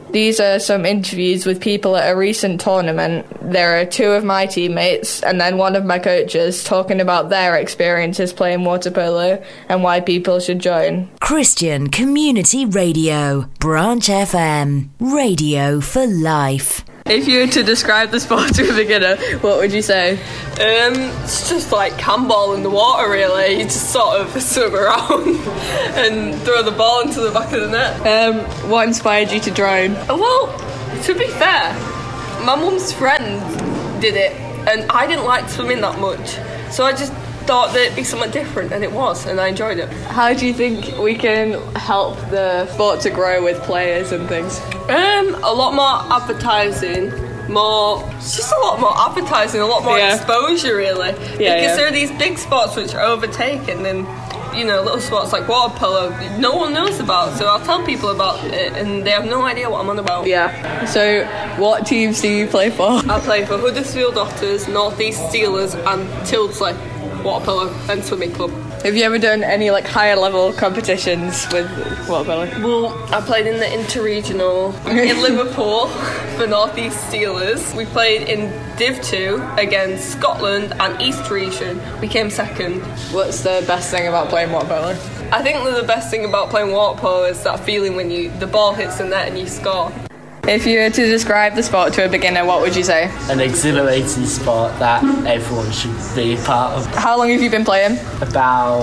These are some interviews with people at a recent tournament. There are two of my teammates and then one of my coaches talking about their experiences playing water polo and why people should join. Christian Community Radio, Branch FM, radio for life. If you were to describe the sport to a beginner, what would you say? It's just like handball in the water, really. You just sort of swim around and throw the ball into the back of the net. What inspired you to join? Well, to be fair, my mum's friend did it, and I didn't like swimming that much, so I just thought that it'd be something different, and it was, and I enjoyed it. How do you think we can help the sport to grow with players and things? A lot more advertising, a lot more advertising, a lot more exposure, really. Because there are these big sports which are overtaken, and little sports like water polo, no one knows about. So I'll tell people about it, and they have no idea what I'm on about. Yeah. So, what teams do you play for? I play for Huddersfield Otters, North East Steelers, and Tildesley Water Polo and Swimming Club. Have you ever done any higher level competitions with water polo? Well, I played in the interregional in Liverpool for North East Steelers. We played in Div 2 against Scotland and East Region. We came second. What's the best thing about playing water polo? I think that the best thing about playing water polo is that feeling when the ball hits the net and you score. If you were to describe the sport to a beginner, what would you say? An exhilarating sport that everyone should be a part of. How long have you been playing? About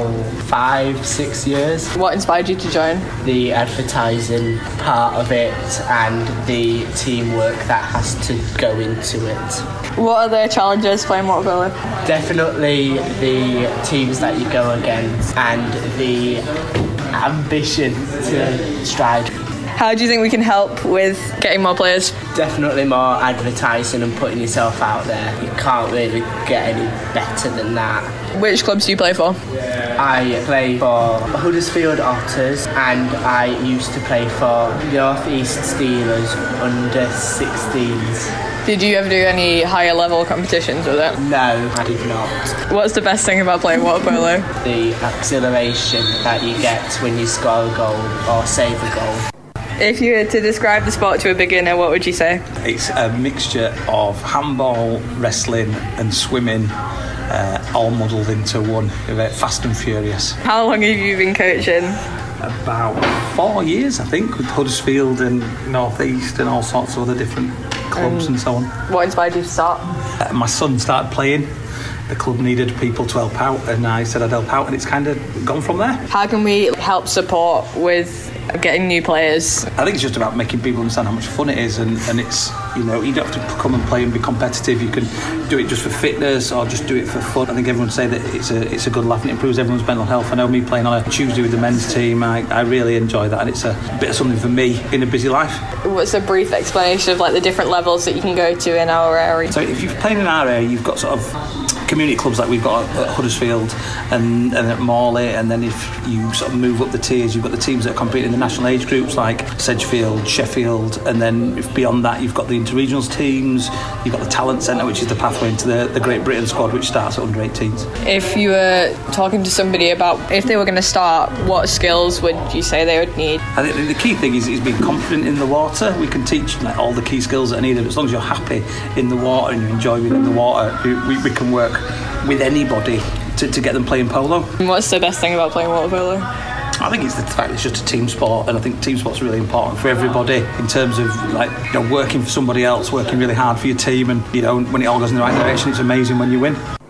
5-6 years. What inspired you to join? The advertising part of it and the teamwork that has to go into it. What are the challenges playing water polo? Definitely the teams that you go against and the ambition to stride. How do you think we can help with getting more players? Definitely more advertising and putting yourself out there. You can't really get any better than that. Which clubs do you play for? I play for Huddersfield Otters and I used to play for North East Steelers under 16s. Did you ever do any higher level competitions with it? No, I did not. What's the best thing about playing water polo? The exhilaration that you get when you score a goal or save a goal. If you were to describe the sport to a beginner, what would you say? It's a mixture of handball, wrestling and swimming, all muddled into one. Fast and furious. How long have you been coaching? About 4 years, I think, with Huddersfield and North East and all sorts of other different clubs and so on. What inspired you to start? My son started playing. The club needed people to help out, and I said I'd help out, and it's kind of gone from there. How can we help support with getting new players? I think it's just about making people understand how much fun it is, and it's, you don't have to come and play and be competitive. You can do it just for fitness or just do it for fun. I think everyone say that it's a good laugh and it improves everyone's mental health. I know me playing on a Tuesday with the men's team, I really enjoy that, and it's a bit of something for me in a busy life. What's a brief explanation of the different levels that you can go to in our area? So if you're playing in our area, you've got sort of community clubs like we've got at Huddersfield and at Morley, and then if you sort of move up the tiers, you've got the teams that are competing in the national age groups like Sedgefield, Sheffield, and then if beyond that you've got the interregionals teams, you've got the talent centre, which is the pathway into the Great Britain squad, which starts at under 18s. If you were talking to somebody about if they were going to start, what skills would you say they would need? I think the key thing is being confident in the water. We can teach all the key skills that are needed. As long as you're happy in the water and you enjoy being in the water, we can work with anybody to get them playing polo. And what's the best thing about playing water polo? I think it's the fact it's just a team sport, and I think team sport's really important for everybody in terms of working for somebody else, working really hard for your team, and when it all goes in the right direction, it's amazing when you win.